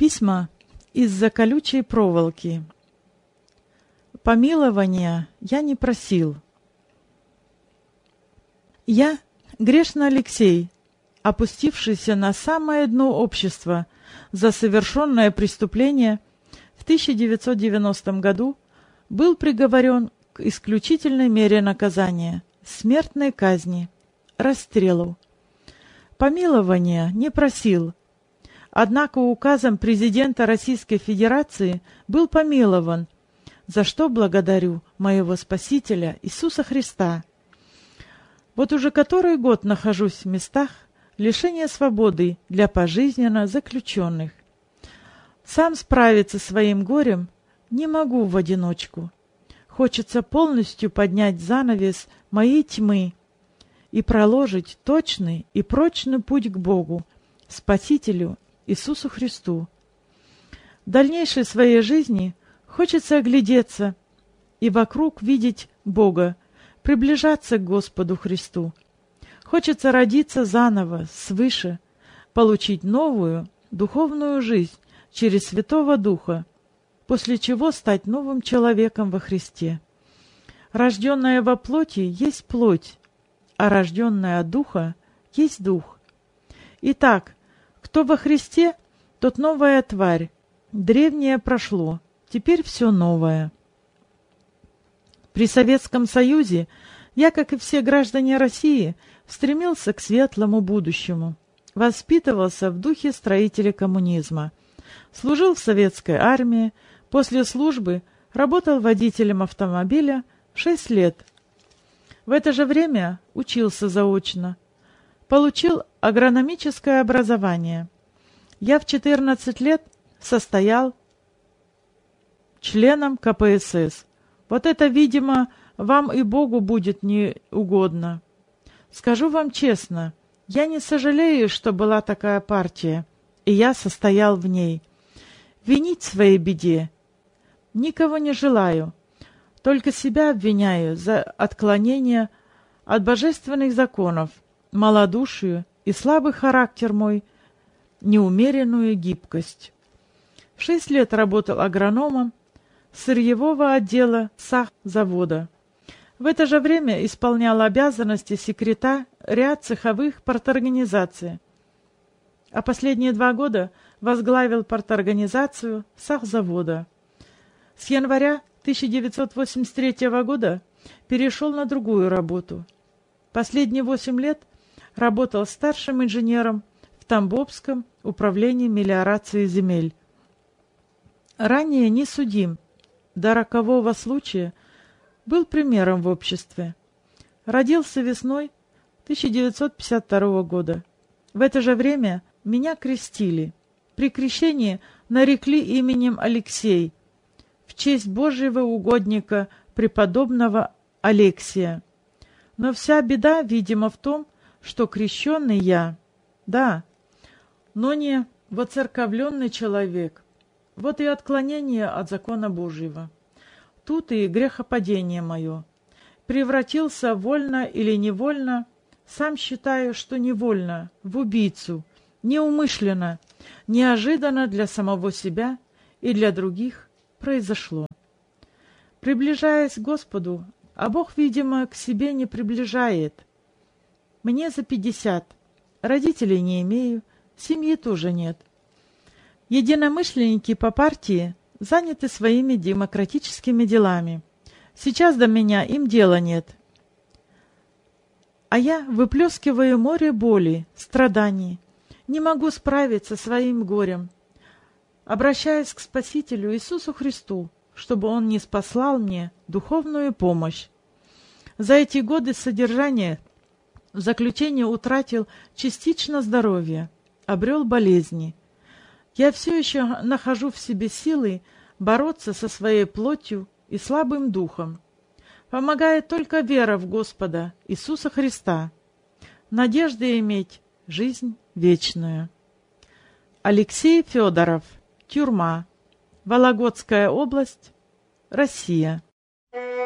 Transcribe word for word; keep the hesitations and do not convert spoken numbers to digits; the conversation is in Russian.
Письма из-за колючей проволоки. Помилования я не просил. Я, грешный Алексей, опустившийся на самое дно общества за совершенное преступление, в тысяча девятьсот девяностом году был приговорен к исключительной мере наказания – смертной казни, расстрелу. Помилования не просил, однако указом президента Российской Федерации был помилован, за что благодарю моего Спасителя Иисуса Христа. Вот уже который год нахожусь в местах лишения свободы для пожизненно заключенных. Сам справиться со своим горем не могу в одиночку. Хочется полностью поднять занавес моей тьмы и проложить точный и прочный путь к Богу, Спасителю Иисусу Христу. В дальнейшей своей жизни хочется оглядеться и вокруг видеть Бога, приближаться к Господу Христу. Хочется родиться заново, свыше, получить новую духовную жизнь через Святого Духа, после чего стать новым человеком во Христе. Рожденная во плоти есть плоть, а рожденная от Духа есть Дух. Итак, кто во Христе, тот новая тварь. Древнее прошло, теперь все новое. При Советском Союзе я, как и все граждане России, стремился к светлому будущему. Воспитывался в духе строителя коммунизма. Служил в советской армии, после службы работал водителем автомобиля шесть лет. В это же время учился заочно. Получил агрономическое образование. Я в четырнадцать лет состоял членом ка пэ эс эс. Вот это, видимо, вам и Богу будет не угодно. Скажу вам честно, я не сожалею, что была такая партия, и я состоял в ней. Винить в своей беде никого не желаю, только себя обвиняю за отклонение от божественных законов, малодушие и слабый характер мой, неумеренную гибкость. В шесть лет работал агрономом сырьевого отдела сахзавода. В это же время исполнял обязанности секретаря цеховых парторганизаций, а последние два года возглавил парторганизацию сахзавода. С января тысяча девятьсот восемьдесят третьего года перешел на другую работу. Последние восемь лет работал старшим инженером в Тамбовском управлении мелиорации земель. Ранее не судим, до рокового случая был примером в обществе. Родился весной тысяча девятьсот пятьдесят второго года. В это же время меня крестили. При крещении нарекли именем Алексей, в честь Божьего угодника преподобного Алексия. Но вся беда, видимо, в том, что крещенный я, да, но не воцерковленный человек. Вот и отклонение от закона Божьего. Тут и грехопадение мое. Превратился вольно или невольно, сам считаю, что невольно, в убийцу, неумышленно, неожиданно для самого себя и для других произошло. Приближаясь к Господу, а Бог, видимо, к себе не приближает. Мне за пятьдесят, родителей не имею, семьи тоже нет. Единомышленники по партии заняты своими демократическими делами. Сейчас до меня им дела нет. А я выплескиваю море боли, страданий, не могу справиться со своим горем. Обращаюсь к Спасителю Иисусу Христу, чтобы Он ниспослал мне духовную помощь. За эти годы содержания в заключении утратил частично здоровье, обрел болезни. Я все еще нахожу в себе силы бороться со своей плотью и слабым духом. Помогает только вера в Господа Иисуса Христа, надежда иметь жизнь вечную. Алексей Федоров. Тюрьма. Вологодская область. Россия.